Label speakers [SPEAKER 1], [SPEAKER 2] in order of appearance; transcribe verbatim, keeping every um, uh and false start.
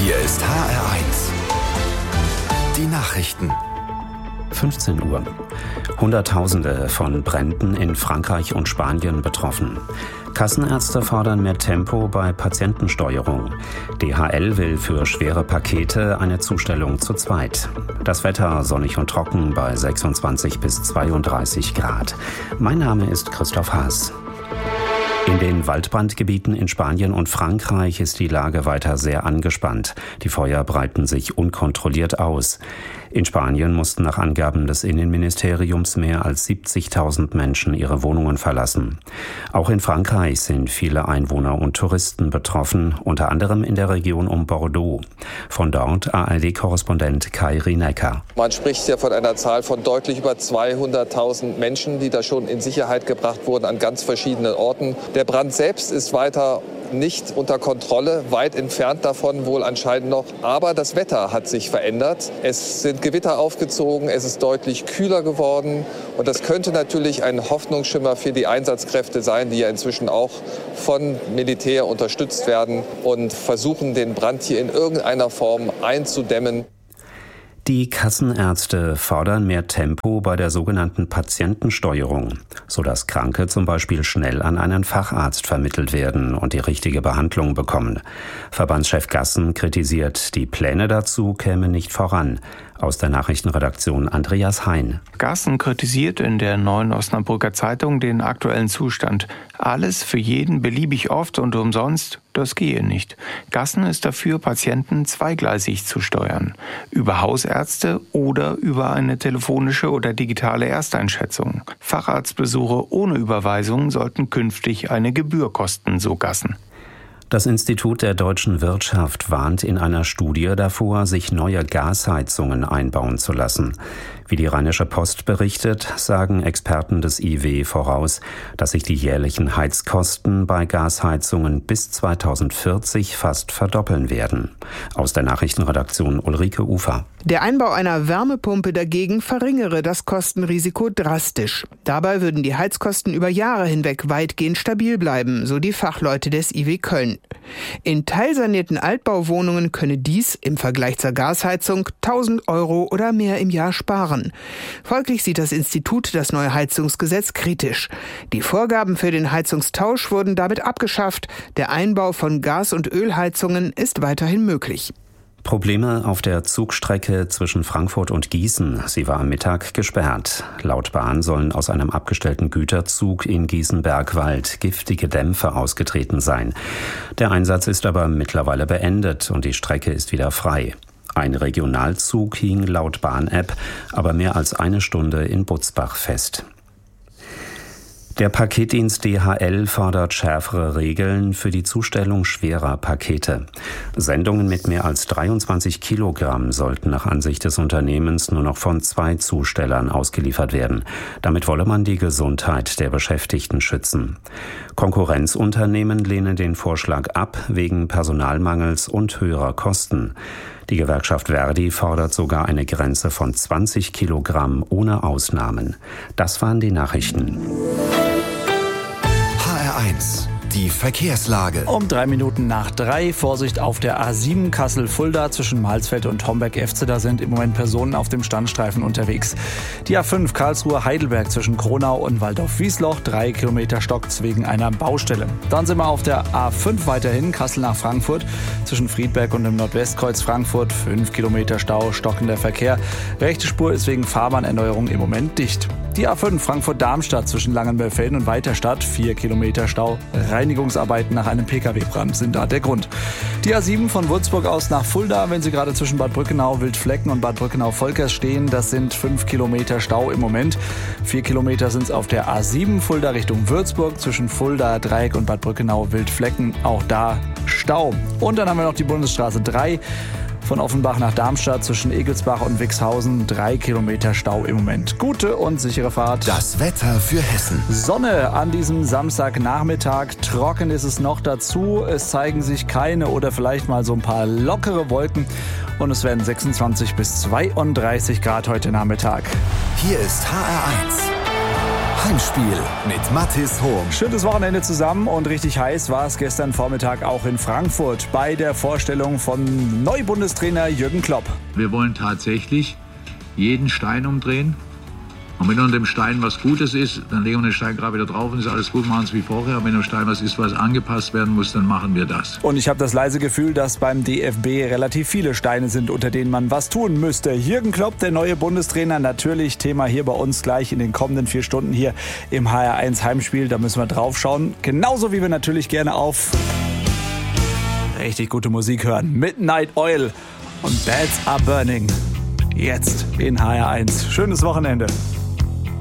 [SPEAKER 1] Hier ist H R eins. Die Nachrichten.
[SPEAKER 2] fünfzehn Uhr. Hunderttausende von Bränden in Frankreich und Spanien betroffen. Kassenärzte fordern mehr Tempo bei Patientensteuerung. D H L will für schwere Pakete eine Zustellung zu zweit. Das Wetter sonnig und trocken bei sechsundzwanzig bis zweiunddreißig Grad. Mein Name ist Christoph Haas. In den Waldbrandgebieten in Spanien und Frankreich ist die Lage weiter sehr angespannt. Die Feuer breiten sich unkontrolliert aus. In Spanien mussten nach Angaben des Innenministeriums mehr als siebzigtausend Menschen ihre Wohnungen verlassen. Auch in Frankreich sind viele Einwohner und Touristen betroffen, unter anderem in der Region um Bordeaux. Von dort A R D-Korrespondent Kai Rienecker.
[SPEAKER 3] Man spricht ja von einer Zahl von deutlich über zweihunderttausend Menschen, die da schon in Sicherheit gebracht wurden an ganz verschiedenen Orten. Der Brand selbst ist weiter nicht unter Kontrolle, weit entfernt davon wohl anscheinend noch. Aber das Wetter hat sich verändert. Es sind Gewitter aufgezogen, es ist deutlich kühler geworden. Und das könnte natürlich ein Hoffnungsschimmer für die Einsatzkräfte sein, die ja inzwischen auch von Militär unterstützt werden und versuchen, den Brand hier in irgendeiner Form einzudämmen.
[SPEAKER 2] Die Kassenärzte fordern mehr Tempo bei der sogenannten Patientensteuerung, sodass Kranke zum Beispiel schnell an einen Facharzt vermittelt werden und die richtige Behandlung bekommen. Verbandschef Gassen kritisiert, die Pläne dazu kämen nicht voran. Aus der Nachrichtenredaktion Andreas Hein.
[SPEAKER 4] Gassen kritisiert in der Neuen Osnabrücker Zeitung den aktuellen Zustand. Alles für jeden beliebig oft und umsonst, das gehe nicht. Gassen ist dafür, Patienten zweigleisig zu steuern. Über Hausärzte oder über eine telefonische oder digitale Ersteinschätzung. Facharztbesuche ohne Überweisung sollten künftig eine Gebühr kosten, so Gassen.
[SPEAKER 2] Das Institut der deutschen Wirtschaft warnt in einer Studie davor, sich neue Gasheizungen einbauen zu lassen. Wie die Rheinische Post berichtet, sagen Experten des I W voraus, dass sich die jährlichen Heizkosten bei Gasheizungen bis zweitausendvierzig fast verdoppeln werden. Aus der Nachrichtenredaktion Ulrike Ufer.
[SPEAKER 5] Der Einbau einer Wärmepumpe dagegen verringere das Kostenrisiko drastisch. Dabei würden die Heizkosten über Jahre hinweg weitgehend stabil bleiben, so die Fachleute des I W Köln. In teilsanierten Altbauwohnungen könne dies im Vergleich zur Gasheizung tausend Euro oder mehr im Jahr sparen. Folglich sieht das Institut das neue Heizungsgesetz kritisch. Die Vorgaben für den Heizungstausch wurden damit abgeschafft. Der Einbau von Gas- und Ölheizungen ist weiterhin möglich.
[SPEAKER 2] Probleme auf der Zugstrecke zwischen Frankfurt und Gießen. Sie war am Mittag gesperrt. Laut Bahn sollen aus einem abgestellten Güterzug in Gießen-Bergwald giftige Dämpfe ausgetreten sein. Der Einsatz ist aber mittlerweile beendet und die Strecke ist wieder frei. Ein Regionalzug hing laut Bahn-App aber mehr als eine Stunde in Butzbach fest. Der Paketdienst D H L fordert schärfere Regeln für die Zustellung schwerer Pakete. Sendungen mit mehr als dreiundzwanzig Kilogramm sollten nach Ansicht des Unternehmens nur noch von zwei Zustellern ausgeliefert werden. Damit wolle man die Gesundheit der Beschäftigten schützen. Konkurrenzunternehmen lehnen den Vorschlag ab wegen Personalmangels und höherer Kosten. Die Gewerkschaft Verdi fordert sogar eine Grenze von zwanzig Kilogramm ohne Ausnahmen. Das waren die Nachrichten.
[SPEAKER 1] H R eins. Die Verkehrslage.
[SPEAKER 6] Um drei Minuten nach drei. Vorsicht auf der A sieben Kassel-Fulda zwischen Malsfeld und Homberg-Efze. Da sind im Moment Personen auf dem Standstreifen unterwegs. Die A fünf Karlsruhe-Heidelberg zwischen Kronau und Waldorf-Wiesloch. Drei Kilometer stockt's wegen einer Baustelle. Dann sind wir auf der A fünf weiterhin. Kassel nach Frankfurt zwischen Friedberg und dem Nordwestkreuz Frankfurt. Fünf Kilometer Stau, stockender Verkehr. Rechte Spur ist wegen Fahrbahnerneuerung im Moment dicht. Die A fünf Frankfurt-Darmstadt zwischen Langenberg-Felden und Weiterstadt. Vier Kilometer Stau. Reinigungsarbeiten nach einem Pkw-Brand sind da der Grund. Die A sieben von Würzburg aus nach Fulda, wenn Sie gerade zwischen Bad Brückenau, Wildflecken und Bad Brückenau-Volkers stehen, das sind fünf Kilometer Stau im Moment. Vier Kilometer sind es auf der A sieben Fulda Richtung Würzburg zwischen Fulda, Dreieck und Bad Brückenau, Wildflecken. Auch da Stau. Und dann haben wir noch die Bundesstraße drei. Von Offenbach nach Darmstadt zwischen Egelsbach und Wixhausen. Drei Kilometer Stau im Moment. Gute und sichere Fahrt.
[SPEAKER 1] Das Wetter für Hessen.
[SPEAKER 6] Sonne an diesem Samstagnachmittag. Trocken ist es noch dazu. Es zeigen sich keine oder vielleicht mal so ein paar lockere Wolken. Und es werden sechsundzwanzig bis zweiunddreißig Grad heute Nachmittag.
[SPEAKER 1] Hier ist H R eins. Heimspiel mit Mathis Hohm.
[SPEAKER 6] Schönes Wochenende zusammen und richtig heiß war es gestern Vormittag auch in Frankfurt bei der Vorstellung von Neubundestrainer Jürgen Klopp.
[SPEAKER 7] Wir wollen tatsächlich jeden Stein umdrehen. Und wenn unter dem Stein was Gutes ist, dann legen wir den Stein gerade wieder drauf und ist alles gut, machen es wie vorher. Und wenn unter dem Stein was ist, was angepasst werden muss, dann machen wir das.
[SPEAKER 6] Und ich habe das leise Gefühl, dass beim D F B relativ viele Steine sind, unter denen man was tun müsste. Jürgen Klopp, der neue Bundestrainer, natürlich Thema hier bei uns gleich in den kommenden vier Stunden hier im H R eins Heimspiel. Da müssen wir drauf schauen. Genauso wie wir natürlich gerne auf richtig gute Musik hören. Midnight Oil und Beds Are Burning. Jetzt in H R eins. Schönes Wochenende.